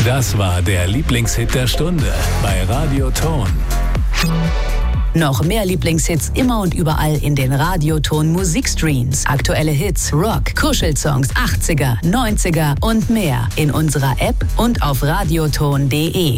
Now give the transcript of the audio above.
Das war der Lieblingshit der Stunde bei Radio Ton. Noch mehr Lieblingshits immer und überall in den Radioton Musikstreams. Aktuelle Hits, Rock, Kuschelsongs, 80er, 90er und mehr in unserer App und auf radioton.de.